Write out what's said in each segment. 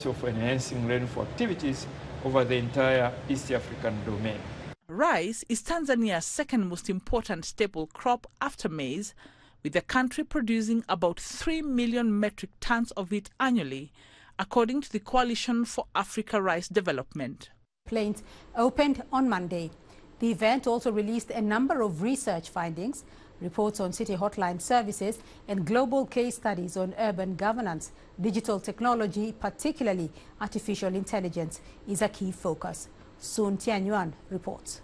of enhancing rainfall activities over the entire East African domain. Rice is Tanzania's second most important staple crop after maize, with the country producing about 3 million metric tons of it annually, according to the Coalition for Africa Rice Development. Plains opened on Monday. The event also released a number of research findings, reports on city hotline services, and global case studies on urban governance. Digital technology, particularly artificial intelligence, is a key focus. Sun Tianyuan reports.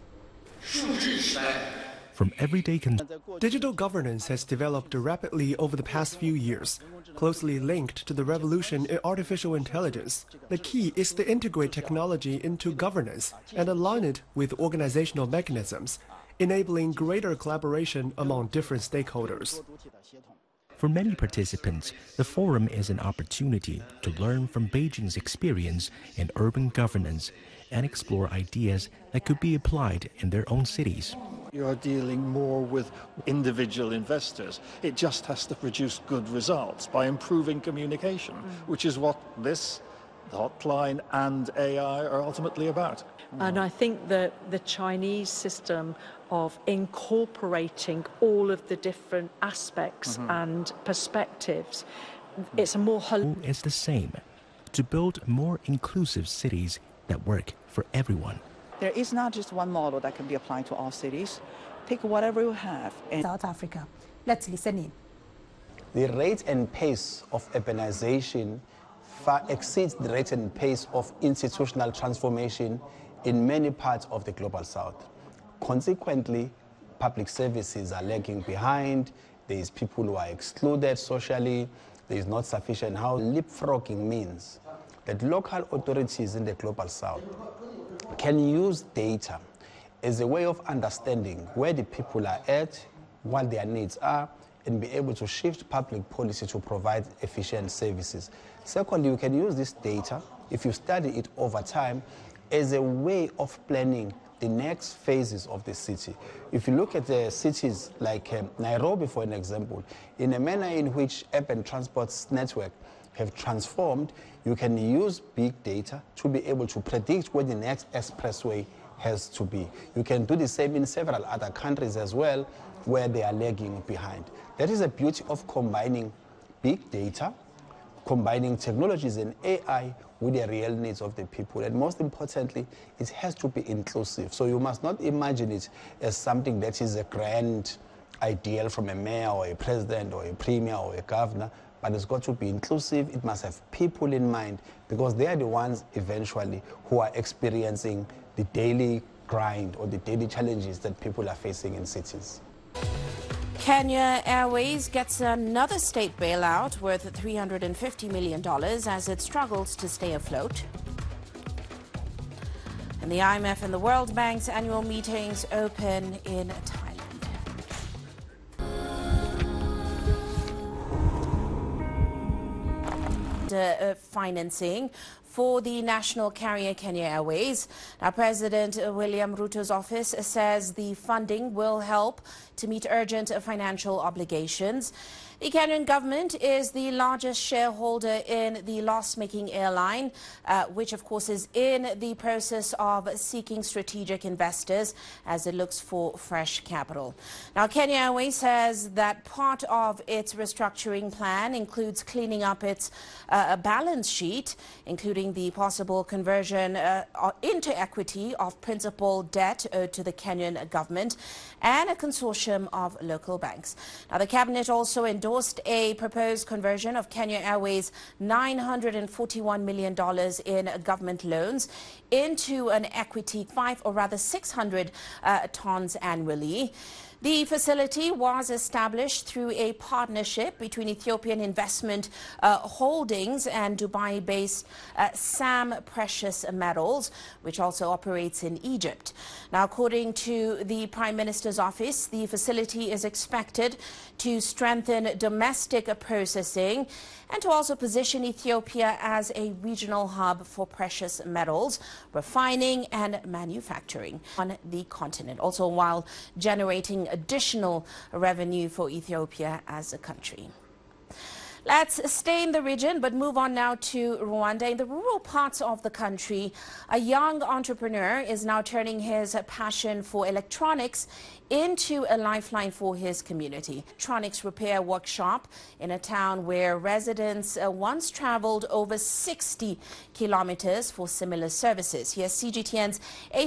From everyday digital governance has developed rapidly over the past few years, closely linked to the revolution in artificial intelligence. The key is to integrate technology into governance and align it with organizational mechanisms, enabling greater collaboration among different stakeholders. For many participants, the forum is an opportunity to learn from Beijing's experience in urban governance and explore ideas that could be applied in their own cities. You're dealing more with individual investors. It just has to produce good results by improving communication, which is what this hotline and AI are ultimately about. And I think that the Chinese system of incorporating all of the different aspects and perspectives, it's a more holistic. It's the same, to build more inclusive cities that work for everyone. There is not just one model that can be applied to all cities. Pick whatever you have. In South Africa. Let's listen in. The rate and pace of urbanization far exceeds the rate and pace of institutional transformation in many parts of the global south. Consequently, public services are lagging behind. There is people who are excluded socially. There is not sufficient housing. Leapfrogging means that local authorities in the global south can use data as a way of understanding where the people are at, what their needs are, and be able to shift public policy to provide efficient services. Secondly, you can use this data, if you study it over time, as a way of planning the next phases of the city. If you look at the cities like Nairobi, for an example, in a manner in which urban transport network have transformed, you can use big data to be able to predict where the next expressway has to be. You can do the same in several other countries as well, where they are lagging behind. That is the beauty of combining big data, combining technologies and AI with the real needs of the people. And most importantly, it has to be inclusive. So you must not imagine it as something that is a grand ideal from a mayor or a president or a premier or a governor, but it's got to be inclusive. It must have people in mind, because they are the ones eventually who are experiencing the daily grind or the daily challenges that people are facing in cities. Kenya Airways gets another state bailout worth $350 million as it struggles to stay afloat. And the IMF and the World Bank's annual meetings open in Thailand. Financing for the national carrier Kenya Airways. Now, President William Ruto's office says the funding will help to meet urgent financial obligations. The Kenyan government is the largest shareholder in the loss-making airline, which of course is in the process of seeking strategic investors as it looks for fresh capital. Now, Kenya Airways says that part of its restructuring plan includes cleaning up its balance sheet, including the possible conversion into equity of principal debt owed to the Kenyan government and a consortium of local banks. Now, the cabinet also endorsed a proposed conversion of Kenya Airways' $941 million in government loans into an equity 600 tons annually. The facility was established through a partnership between Ethiopian Investment Holdings and Dubai-based SAM Precious Metals, which also operates in Egypt. Now, according to the Prime Minister's office, the facility is expected to strengthen domestic processing and to also position Ethiopia as a regional hub for precious metals, refining and manufacturing on the continent, also while generating additional revenue for Ethiopia as a country. Let's stay in the region, but move on now to Rwanda. In the rural parts of the country, a young entrepreneur is now turning his passion for electronics into a lifeline for his community. Electronics repair workshop in a town where residents once traveled over 60 kilometers for similar services. Here's CGTN's